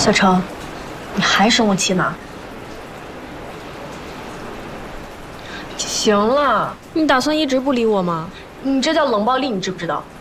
小程，你还生我气呢？行了， 你打算一直不理我吗？ 你这叫冷暴力，你知不知道？